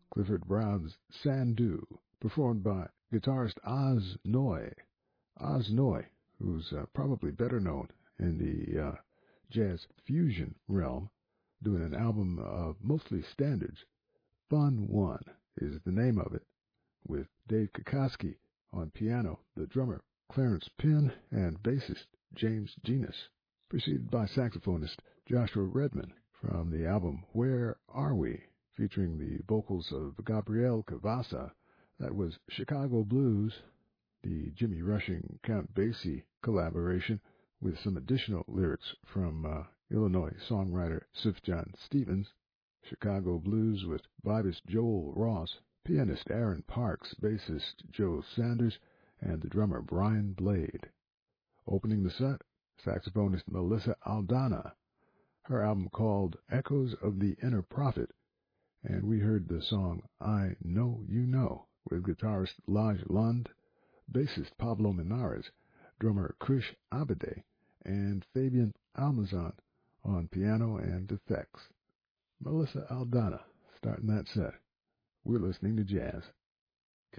Clifford Brown's Sandu, performed by guitarist Oz Noy. Oz Noy, who's probably better known in the jazz fusion realm, doing an album of mostly standards. Fun One is the name of it, with Dave Kukoski on piano, the drummer Clarence Penn, and bassist James Genus, preceded by saxophonist Joshua Redman from the album Where Are We, featuring the vocals of Gabriel Cavassa. That was Chicago Blues, the Jimmy Rushing Count Basie collaboration, with some additional lyrics from Illinois songwriter Sufjan Stevens. Chicago Blues with vibist Joel Ross, pianist Aaron Parks, bassist Joe Sanders, and the drummer Brian Blade. Opening the set, saxophonist Melissa Aldana, her album called Echoes of the Inner Prophet, and we heard the song I Know You Know with guitarist Laj Lund, bassist Pablo Minares, drummer Krish Abade, and Fabian Almazan on piano and effects. Melissa Aldana starting that set. We're listening to jazz.